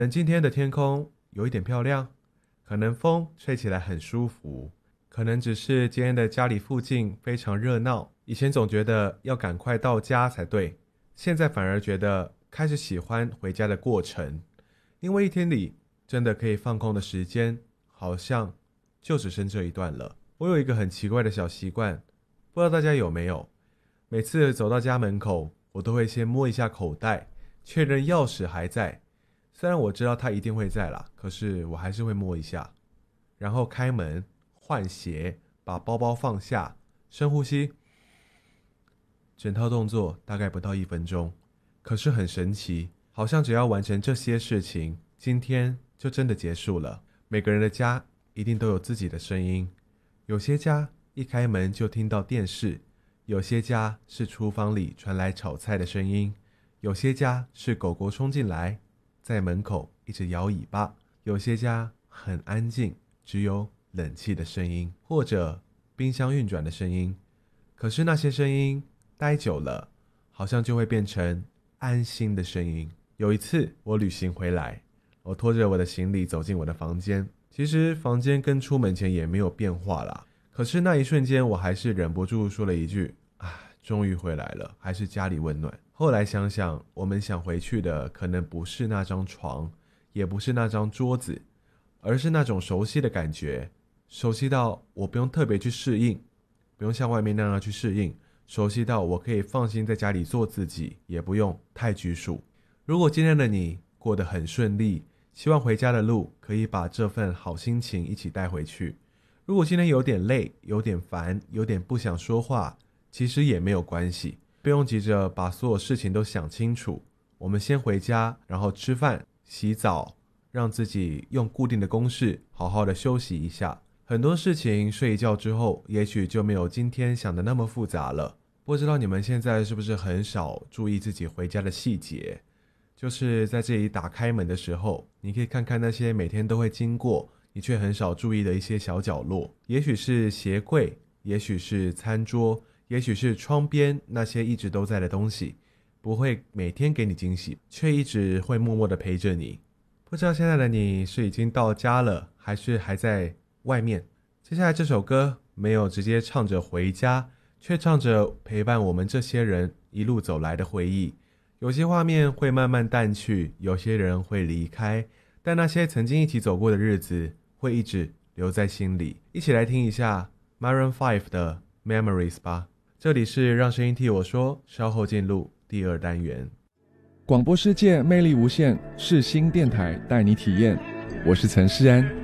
可能今天的天空有一点漂亮，可能风吹起来很舒服，可能只是今天的家里附近非常热闹。以前总觉得要赶快到家才对，现在反而觉得开始喜欢回家的过程，因为一天里真的可以放空的时间好像就只剩这一段了。我有一个很奇怪的小习惯，不知道大家有没有，每次走到家门口，我都会先摸一下口袋，确认钥匙还在。虽然我知道它一定会在啦，可是我还是会摸一下，然后开门换鞋，把包包放下，深呼吸。整套动作大概不到1分钟，可是很神奇，好像只要完成这些事情，今天就真的结束了。每个人的家一定都有自己的声音，有些家一开门就听到电视，有些家是厨房里传来炒菜的声音，有些家是狗狗冲进来在门口一直摇尾巴，有些家很安静，只有冷气的声音或者冰箱运转的声音。可是那些声音待久了，好像就会变成安心的声音。有一次我旅行回来，我拖着我的行李走进我的房间，其实房间跟出门前也没有变化啦，可是那一瞬间我还是忍不住说了一句终于回来了，还是家里温暖。后来想想，我们想回去的可能不是那张床，也不是那张桌子，而是那种熟悉的感觉，熟悉到我不用特别去适应，不用像外面那样去适应，熟悉到我可以放心在家里做自己，也不用太拘束。如果今天的你过得很顺利，希望回家的路可以把这份好心情一起带回去。如果今天有点累，有点烦，有点不想说话，其实也没有关系，不用急着把所有事情都想清楚。我们先回家，然后吃饭、洗澡，让自己用固定的公式好好的休息一下。很多事情睡一觉之后，也许就没有今天想的那么复杂了。不知道你们现在是不是很少注意自己回家的细节，就是在这里打开门的时候，你可以看看那些每天都会经过你却很少注意的一些小角落，也许是鞋柜，也许是餐桌，也许是窗边那些一直都在的东西，不会每天给你惊喜，却一直会默默地陪着你。不知道现在的你是已经到家了，还是还在外面。接下来这首歌没有直接唱着回家，却唱着陪伴我们这些人一路走来的回忆。有些画面会慢慢淡去，有些人会离开，但那些曾经一起走过的日子会一直留在心里。一起来听一下 Maroon 5的 Memories 吧。这里是让声音替我说，稍后进入第2单元。 广播世界魅力无限，世新电台带你体验。我是陈世安。